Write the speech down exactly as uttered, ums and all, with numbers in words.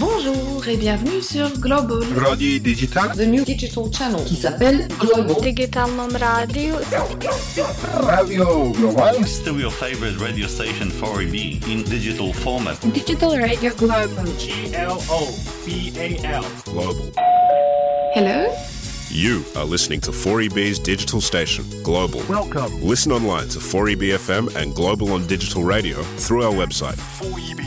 Bonjour et bienvenue sur Global Radio Digital, the new digital channel qui s'appelle Global. Digitalnom radio. Radio Global. Still your favorite radio station four E B in digital format. Digital Radio Global. G L O B A L. Global. Hello? You are listening to four E B's digital station, Global. Welcome. Listen online to four E B F M and Global on digital radio through our website. four E B